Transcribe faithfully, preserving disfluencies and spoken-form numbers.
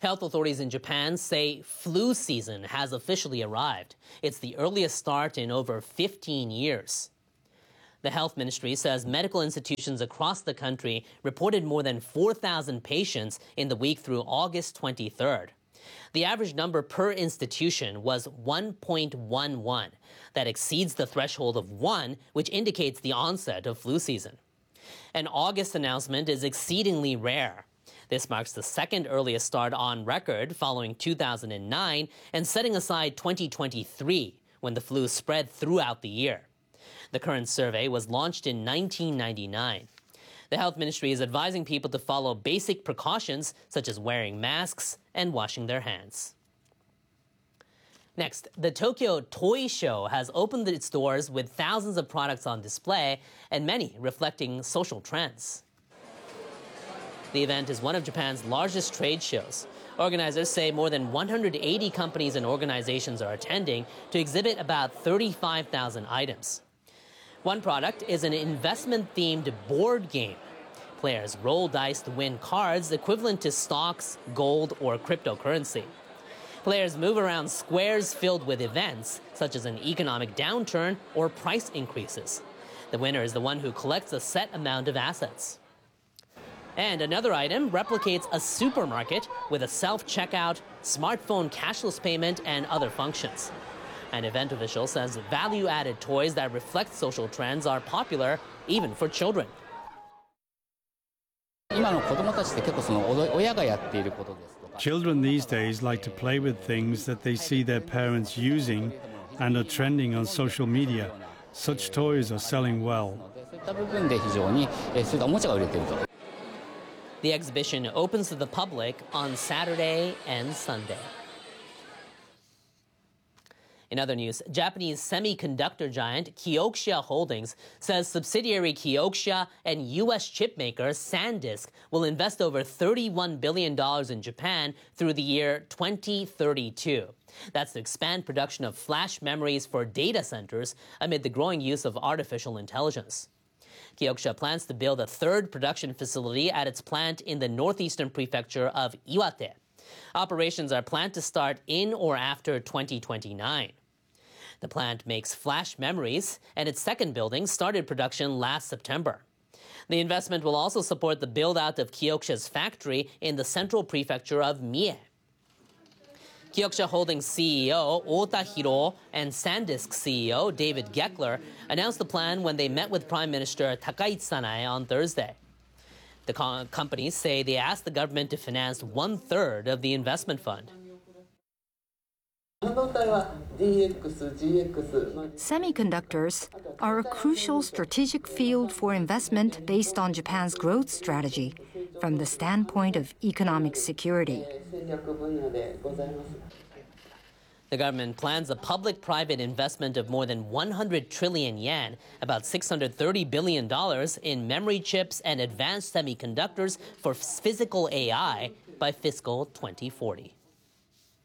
Health authorities in Japan say flu season has officially arrived. It's the earliest start in over fifteen years. The health ministry says medical institutions across the country reported more than four thousand patients in the week through August twenty-third. The average number per institution was one point one one. That exceeds the threshold of one, which indicates the onset of flu season. An August announcement is exceedingly rare. This marks the second earliest start on record following two thousand nine and setting aside twenty twenty-three, when the flu spread throughout the year. The current survey was launched in nineteen ninety-nine. The health ministry is advising people to follow basic precautions such as wearing masks and washing their hands. Next, the Tokyo Toy Show has opened its doors with thousands of products on display and many reflecting social trends. The event is one of Japan's largest trade shows. Organizers say more than one hundred eighty companies and organizations are attending to exhibit about thirty-five thousand items. One product is an investment-themed board game. Players roll dice to win cards equivalent to stocks, gold, or cryptocurrency. Players move around squares filled with events, such as an economic downturn or price increases. The winner is the one who collects a set amount of assets. And another item replicates a supermarket with a self-checkout, smartphone cashless payment, and other functions. An event official says value-added toys that reflect social trends are popular even for children. Children these days like to play with things that they see their parents using and are trending on social media. Such toys are selling well. The exhibition opens to the public on Saturday and Sunday. In other news, Japanese semiconductor giant Kioxia Holdings says subsidiary Kioxia and U S chipmaker SanDisk will invest over thirty-one billion dollars in Japan through the year twenty thirty-two. That's to expand production of flash memories for data centers amid the growing use of artificial intelligence. Kioxia plans to build a third production facility at its plant in the northeastern prefecture of Iwate. Operations are planned to start in or after twenty twenty-nine. The plant makes flash memories, and its second building started production last September. The investment will also support the build-out of Kioxia's factory in the central prefecture of Mie. Kioxia Holdings C E O Ota Hiro and SanDisk C E O David Geckler announced the plan when they met with Prime Minister Takaichi Sanae on Thursday. The co- companies say they asked the government to finance one-third of the investment fund. Semiconductors are a crucial strategic field for investment based on Japan's growth strategy from the standpoint of economic security. The government plans a public-private investment of more than one hundred trillion yen, about six hundred thirty billion dollars, in memory chips and advanced semiconductors for physical A I by fiscal twenty forty.